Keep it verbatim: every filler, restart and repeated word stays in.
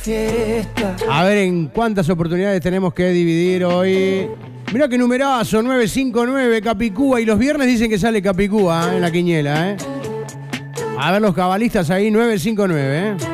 A ver en cuántas oportunidades tenemos que dividir hoy. Mirá qué numerazo, nueve cinco nueve, Capicúa. Y los viernes dicen que sale Capicúa, ¿eh? En la quiniela, ¿eh? A ver los cabalistas ahí, nueve cinco nueve, ¿eh?